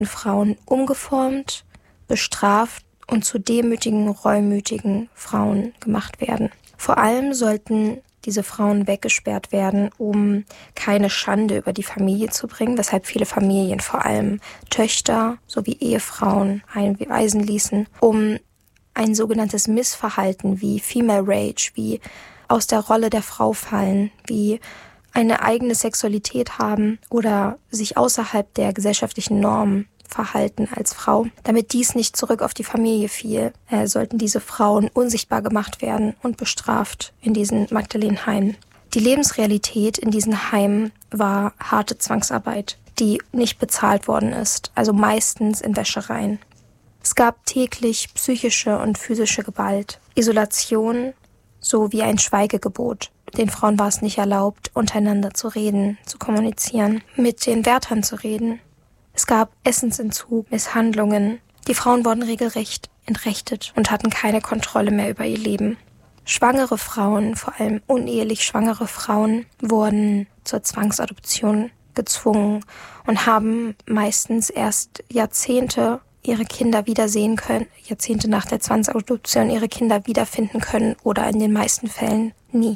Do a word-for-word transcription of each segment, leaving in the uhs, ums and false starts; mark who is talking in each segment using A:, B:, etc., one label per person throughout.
A: Frauen umgeformt, bestraft und zu demütigen, reumütigen Frauen gemacht werden. Vor allem sollten diese Frauen weggesperrt werden, um keine Schande über die Familie zu bringen, weshalb viele Familien, vor allem Töchter sowie Ehefrauen, einweisen ließen, um ein sogenanntes Missverhalten wie Female Rage, wie aus der Rolle der Frau fallen, wie eine eigene Sexualität haben oder sich außerhalb der gesellschaftlichen Normen verhalten als Frau. Damit dies nicht zurück auf die Familie fiel, äh, sollten diese Frauen unsichtbar gemacht werden und bestraft in diesen Magdalenenheimen. Die Lebensrealität in diesen Heimen war harte Zwangsarbeit, die nicht bezahlt worden ist, also meistens in Wäschereien. Es gab täglich psychische und physische Gewalt, Isolation sowie ein Schweigegebot. Den Frauen war es nicht erlaubt, untereinander zu reden, zu kommunizieren, mit den Wärtern zu reden. Es gab Essensentzug, Misshandlungen. Die Frauen wurden regelrecht entrechtet und hatten keine Kontrolle mehr über ihr Leben. Schwangere Frauen, vor allem unehelich schwangere Frauen, wurden zur Zwangsadoption gezwungen und haben meistens erst Jahrzehnte ihre Kinder wiedersehen können, Jahrzehnte nach der Zwangsadoption ihre Kinder wiederfinden können oder in den meisten Fällen nie.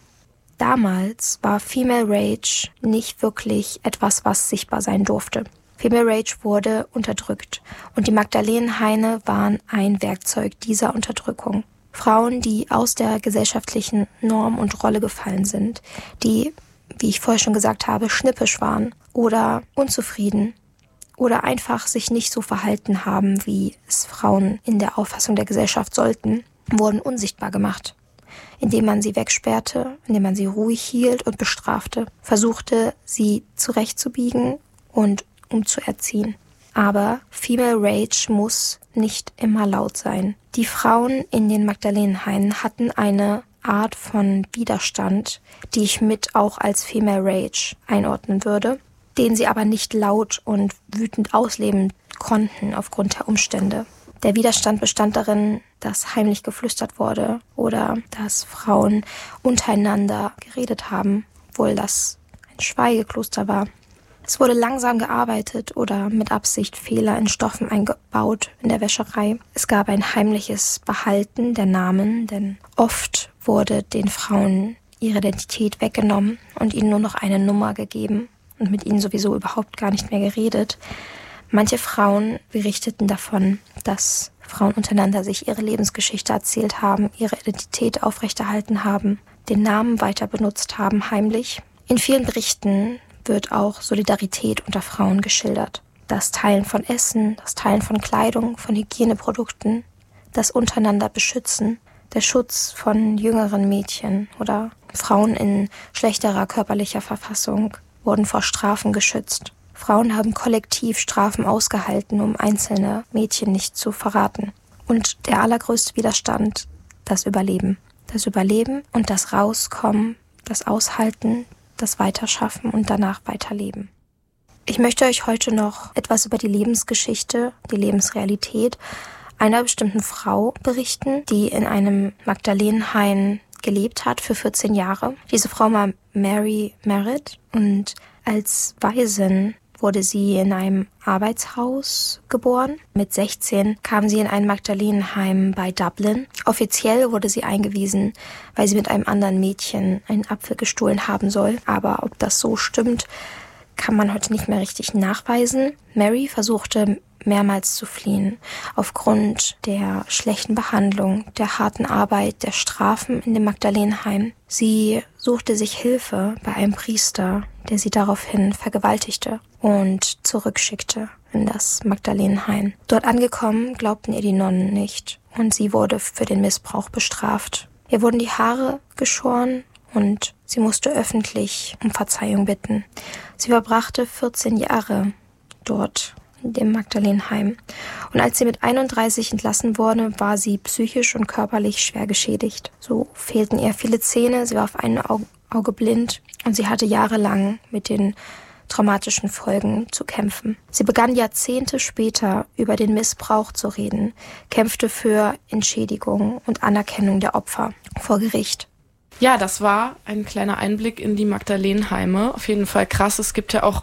A: Damals war Female Rage nicht wirklich etwas, was sichtbar sein durfte. Female Rage wurde unterdrückt und die Magdalenenheime waren ein Werkzeug dieser Unterdrückung. Frauen, die aus der gesellschaftlichen Norm und Rolle gefallen sind, die, wie ich vorher schon gesagt habe, schnippisch waren oder unzufrieden oder einfach sich nicht so verhalten haben, wie es Frauen in der Auffassung der Gesellschaft sollten, wurden unsichtbar gemacht, indem man sie wegsperrte, indem man sie ruhig hielt und bestrafte, versuchte, sie zurechtzubiegen und umzuerziehen. Aber Female Rage muss nicht immer laut sein. Die Frauen in den Magdalenenheimen hatten eine Art von Widerstand, die ich mit auch als Female Rage einordnen würde, den sie aber nicht laut und wütend ausleben konnten aufgrund der Umstände. Der Widerstand bestand darin, dass heimlich geflüstert wurde oder dass Frauen untereinander geredet haben, obwohl das ein Schweigekloster war. Es wurde langsam gearbeitet oder mit Absicht Fehler in Stoffen eingebaut in der Wäscherei. Es gab ein heimliches Behalten der Namen, denn oft wurde den Frauen ihre Identität weggenommen und ihnen nur noch eine Nummer gegeben und mit ihnen sowieso überhaupt gar nicht mehr geredet. Manche Frauen berichteten davon, dass Frauen untereinander sich ihre Lebensgeschichte erzählt haben, ihre Identität aufrechterhalten haben, den Namen weiter benutzt haben, heimlich. In vielen Berichten wird auch Solidarität unter Frauen geschildert. Das Teilen von Essen, das Teilen von Kleidung, von Hygieneprodukten, das untereinander Beschützen, der Schutz von jüngeren Mädchen oder Frauen in schlechterer körperlicher Verfassung wurden vor Strafen geschützt. Frauen haben kollektiv Strafen ausgehalten, um einzelne Mädchen nicht zu verraten. Und der allergrößte Widerstand, das Überleben. Das Überleben und das Rauskommen, das Aushalten, das Weiterschaffen und danach weiterleben. Ich möchte euch heute noch etwas über die Lebensgeschichte, die Lebensrealität einer bestimmten Frau berichten, die in einem Magdalenenheim gelebt hat für vierzehn Jahre. Diese Frau war Mary Merritt und als Waisin wurde sie in einem Arbeitshaus geboren. Mit sechzehn kam sie in ein Magdalenenheim bei Dublin. Offiziell wurde sie eingewiesen, weil sie mit einem anderen Mädchen einen Apfel gestohlen haben soll. Aber ob das so stimmt, kann man heute nicht mehr richtig nachweisen. Mary versuchte mehrmals zu fliehen, aufgrund der schlechten Behandlung, der harten Arbeit, der Strafen in dem Magdalenenheim. Sie suchte sich Hilfe bei einem Priester, der sie daraufhin vergewaltigte und zurückschickte in das Magdalenenheim. Dort angekommen, glaubten ihr die Nonnen nicht und sie wurde für den Missbrauch bestraft. Ihr wurden die Haare geschoren und sie musste öffentlich um Verzeihung bitten. Sie verbrachte vierzehn Jahre dort in dem Magdalenenheim. Und als sie mit einunddreißig entlassen wurde, war sie psychisch und körperlich schwer geschädigt. So fehlten ihr viele Zähne, sie war auf ein Auge blind und sie hatte jahrelang mit den traumatischen Folgen zu kämpfen. Sie begann Jahrzehnte später über den Missbrauch zu reden, kämpfte für Entschädigung und Anerkennung der Opfer vor Gericht.
B: Ja, das war ein kleiner Einblick in die Magdalenenheime. Auf jeden Fall krass. Es gibt ja auch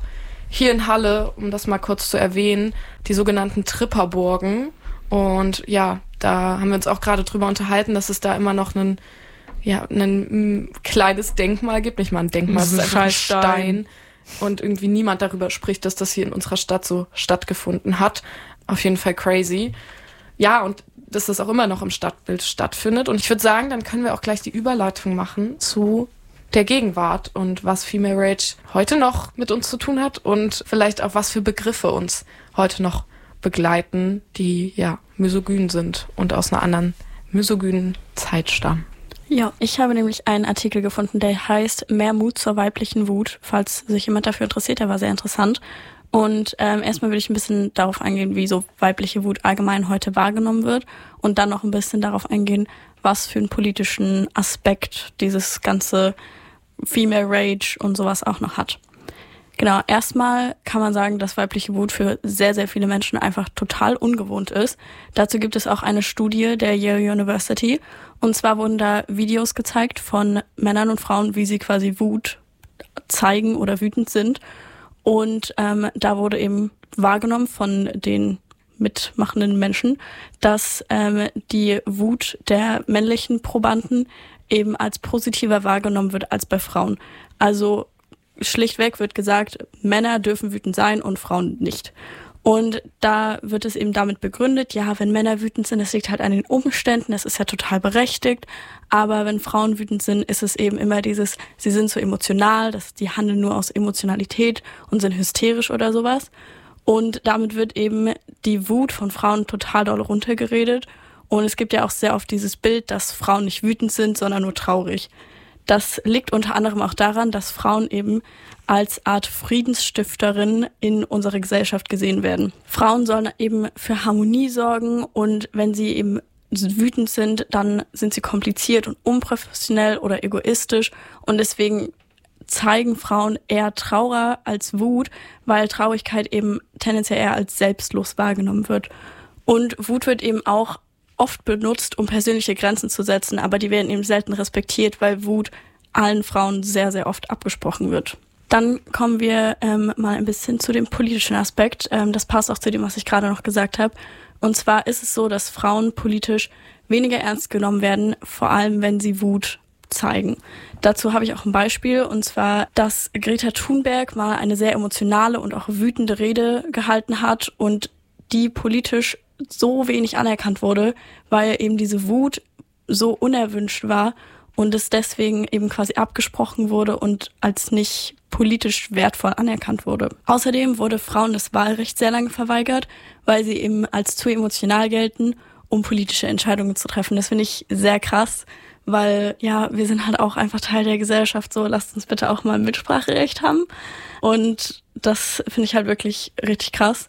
B: hier in Halle, um das mal kurz zu erwähnen, die sogenannten Tripperburgen. Und ja, da haben wir uns auch gerade drüber unterhalten, dass es da immer noch einen, ja, ein kleines Denkmal gibt. Nicht mal ein Denkmal, es ist einfach ein Stein. Und irgendwie niemand darüber spricht, dass das hier in unserer Stadt so stattgefunden hat. Auf jeden Fall crazy. Ja, und dass das auch immer noch im Stadtbild stattfindet. Und ich würde sagen, dann können wir auch gleich die Überleitung machen zu der Gegenwart und was Female Rage heute noch mit uns zu tun hat und vielleicht auch was für Begriffe uns heute noch begleiten, die ja misogyn sind und aus einer anderen misogynen Zeit stammen.
C: Ja, ich habe nämlich einen Artikel gefunden, der heißt Mehr Mut zur weiblichen Wut. Falls sich jemand dafür interessiert, der war sehr interessant. Und ähm, erstmal würde ich ein bisschen darauf eingehen, wie so weibliche Wut allgemein heute wahrgenommen wird und dann noch ein bisschen darauf eingehen, was für einen politischen Aspekt dieses ganze Female Rage und sowas auch noch hat. Genau, erstmal kann man sagen, dass weibliche Wut für sehr, sehr viele Menschen einfach total ungewohnt ist. Dazu gibt es auch eine Studie der Yale University. Und zwar wurden da Videos gezeigt von Männern und Frauen, wie sie quasi Wut zeigen oder wütend sind. Und ähm, da wurde eben wahrgenommen von den mitmachenden Menschen, dass ähm, die Wut der männlichen Probanden eben als positiver wahrgenommen wird als bei Frauen. Also schlichtweg wird gesagt, Männer dürfen wütend sein und Frauen nicht. Und da wird es eben damit begründet, ja, wenn Männer wütend sind, das liegt halt an den Umständen, das ist ja total berechtigt. Aber wenn Frauen wütend sind, ist es eben immer dieses, sie sind so emotional, dass die handeln nur aus Emotionalität und sind hysterisch oder sowas. Und damit wird eben die Wut von Frauen total doll runtergeredet. Und es gibt ja auch sehr oft dieses Bild, dass Frauen nicht wütend sind, sondern nur traurig. Das liegt unter anderem auch daran, dass Frauen eben als Art Friedensstifterin in unserer Gesellschaft gesehen werden. Frauen sollen eben für Harmonie sorgen und wenn sie eben wütend sind, dann sind sie kompliziert und unprofessionell oder egoistisch und deswegen zeigen Frauen eher Trauer als Wut, weil Traurigkeit eben tendenziell eher als selbstlos wahrgenommen wird. Und Wut wird eben auch oft benutzt, um persönliche Grenzen zu setzen, aber die werden eben selten respektiert, weil Wut allen Frauen sehr, sehr oft abgesprochen wird. Dann kommen wir ähm, mal ein bisschen zu dem politischen Aspekt. Ähm, das passt auch zu dem, was ich gerade noch gesagt habe. Und zwar ist es so, dass Frauen politisch weniger ernst genommen werden, vor allem wenn sie Wut zeigen. Dazu habe ich auch ein Beispiel, und zwar, dass Greta Thunberg mal eine sehr emotionale und auch wütende Rede gehalten hat und die politisch so wenig anerkannt wurde, weil eben diese Wut so unerwünscht war und es deswegen eben quasi abgesprochen wurde und als nicht politisch wertvoll anerkannt wurde. Außerdem wurde Frauen das Wahlrecht sehr lange verweigert, weil sie eben als zu emotional gelten, um politische Entscheidungen zu treffen. Das finde ich sehr krass, weil ja, wir sind halt auch einfach Teil der Gesellschaft, so lasst uns bitte auch mal ein Mitspracherecht haben. Und das finde ich halt wirklich richtig krass.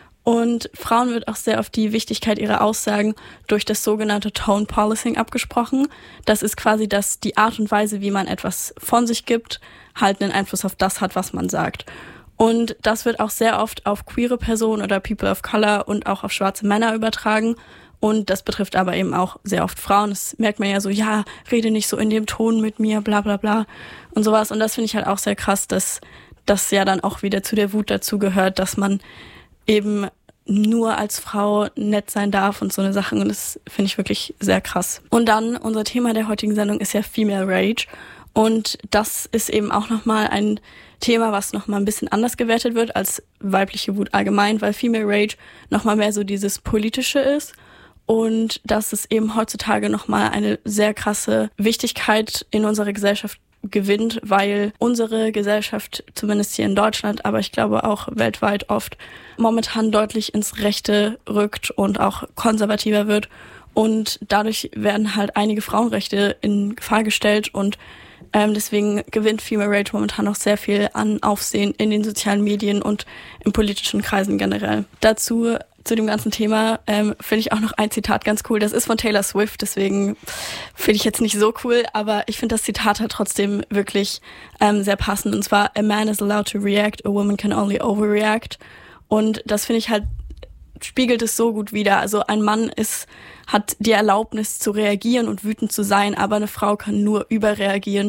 C: Und Frauen wird auch sehr auf die Wichtigkeit ihrer Aussagen durch das sogenannte Tone Policing abgesprochen. Das ist quasi, dass die Art und Weise, wie man etwas von sich gibt, halt einen Einfluss auf das hat, was man sagt. Und das wird auch sehr oft auf queere Personen oder People of Color und auch auf schwarze Männer übertragen. Und das betrifft aber eben auch sehr oft Frauen. Das merkt man ja so, ja, rede nicht so in dem Ton mit mir, bla bla bla und sowas. Und das finde ich halt auch sehr krass, dass das ja dann auch wieder zu der Wut dazu gehört, dass man eben nur als Frau nett sein darf und so eine Sache. Und das finde ich wirklich sehr krass. Und dann, unser Thema der heutigen Sendung ist ja Female Rage. Und das ist eben auch nochmal ein Thema, was nochmal ein bisschen anders gewertet wird als weibliche Wut allgemein, weil Female Rage nochmal mehr so dieses Politische ist. Und dass es eben heutzutage nochmal eine sehr krasse Wichtigkeit in unserer Gesellschaft gewinnt, weil unsere Gesellschaft, zumindest hier in Deutschland, aber ich glaube auch weltweit oft, momentan deutlich ins Rechte rückt und auch konservativer wird. Und dadurch werden halt einige Frauenrechte in Gefahr gestellt und ähm, deswegen gewinnt Female Rage momentan noch sehr viel an Aufsehen in den sozialen Medien und in politischen Kreisen generell. Dazu Zu dem ganzen Thema ähm, finde ich auch noch ein Zitat ganz cool. Das ist von Taylor Swift, deswegen finde ich jetzt nicht so cool, aber ich finde das Zitat halt trotzdem wirklich ähm, sehr passend. Und zwar, a man is allowed to react, a woman can only overreact. Und das finde ich halt, spiegelt es so gut wider. Also ein Mann ist, hat die Erlaubnis zu reagieren und wütend zu sein, aber eine Frau kann nur überreagieren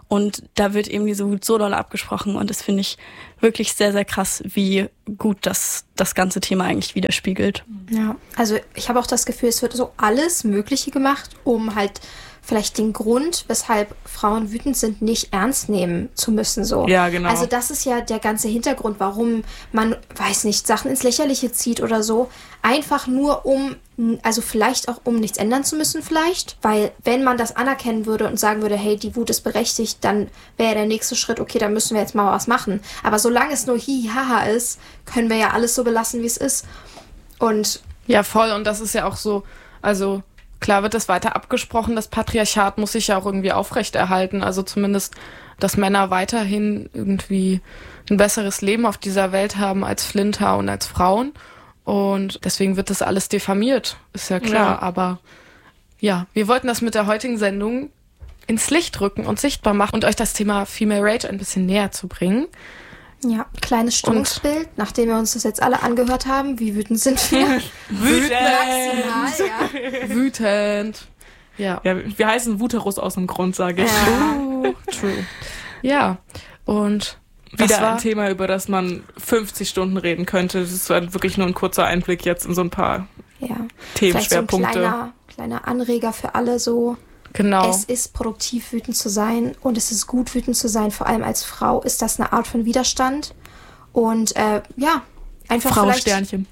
C: Und da wird eben diese Wut so doll abgesprochen und das finde ich wirklich sehr, sehr krass, wie gut das das ganze Thema eigentlich widerspiegelt.
A: Ja, also ich habe auch das Gefühl, es wird so alles Mögliche gemacht, um halt vielleicht den Grund, weshalb Frauen wütend sind, nicht ernst nehmen zu müssen. So.
D: Ja, genau.
A: Also das ist ja der ganze Hintergrund, warum man, weiß nicht, Sachen ins Lächerliche zieht oder so. Einfach nur um, also vielleicht auch um nichts ändern zu müssen vielleicht. Weil wenn man das anerkennen würde und sagen würde, hey, die Wut ist berechtigt, dann wäre der nächste Schritt, okay, dann müssen wir jetzt mal was machen. Aber solange es nur hi-haha ist, können wir ja alles so belassen, wie es ist. Und
B: ja, voll. Und das ist ja auch so, also klar wird das weiter abgesprochen, das Patriarchat muss sich ja auch irgendwie aufrechterhalten, also zumindest, dass Männer weiterhin irgendwie ein besseres Leben auf dieser Welt haben als Flinter und als Frauen und deswegen wird das alles diffamiert, ist ja klar, ja. Aber ja, wir wollten das mit der heutigen Sendung ins Licht rücken und sichtbar machen und euch das Thema Female Rage ein bisschen näher zu bringen.
A: Ja, kleines Stimmungsbild, und nachdem wir uns das jetzt alle angehört haben, wie wütend sind wir?
D: Wütend!
A: Maximal, ja.
B: Wütend. Ja.
D: Ja, wir heißen Wuterus aus dem Grund, sage ich.
A: Ja.
B: True. True. Ja, und
D: wieder
B: das war
D: ein Thema, über das man fünfzig Stunden reden könnte. Das war wirklich nur ein kurzer Einblick jetzt in so ein paar
A: ja.
D: Themenschwerpunkte.
A: Vielleicht so ein kleiner, kleiner Anreger für alle so.
B: Genau.
A: Es ist produktiv, wütend zu sein und es ist gut, wütend zu sein. Vor allem als Frau ist das eine Art von Widerstand. Und äh, ja, einfach
D: Frau
A: vielleicht...
D: Sternchen.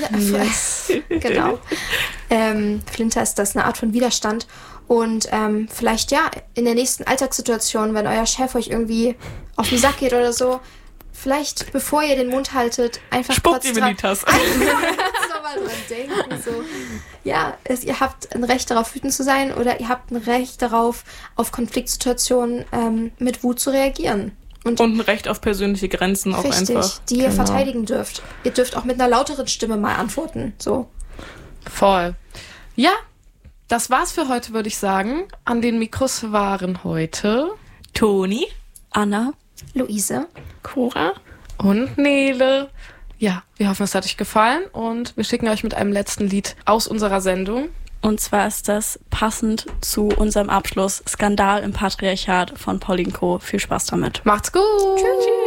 A: Yes. Genau. ähm, Flinter ist das eine Art von Widerstand. Und ähm, vielleicht ja, in der nächsten Alltagssituation, wenn euer Chef euch irgendwie auf den Sack geht oder so, vielleicht, bevor ihr den Mund haltet, einfach
D: Spuckt
A: kurz
D: ihm in die Tasse.
A: nochmal dran denken. So. Ja, es, ihr habt ein Recht darauf, wütend zu sein oder ihr habt ein Recht darauf, auf Konfliktsituationen ähm, mit Wut zu reagieren. Und,
D: Und ein Recht auf persönliche Grenzen auch
A: richtig,
D: einfach.
A: die ihr
B: Genau.
A: verteidigen dürft. Ihr dürft auch mit einer lauteren Stimme mal antworten. So.
B: Voll. Ja, das war's für heute, würde ich sagen. An den Mikros waren heute
D: Toni,
C: Anna,
A: Luise.
B: Cora und Nele. Ja, wir hoffen, es hat euch gefallen und wir schicken euch mit einem letzten Lied aus unserer Sendung.
C: und zwar ist das passend zu unserem Abschluss Skandal im Patriarchat von Pauline Co. Viel Spaß damit.
B: Macht's gut!
A: Tschüss.